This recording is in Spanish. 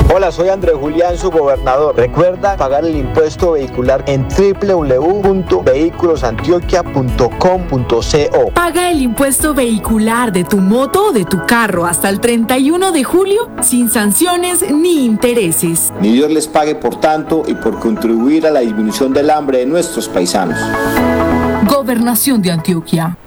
Hola, soy Andrés Julián, su gobernador. Recuerda pagar el impuesto vehicular en www.vehiculosantioquia.com.co. Paga el impuesto vehicular de tu moto o de tu carro hasta el 31 de julio sin sanciones ni intereses. Ni Dios les pague por tanto y por contribuir a la disminución del hambre de nuestros paisanos. Gobernación de Antioquia.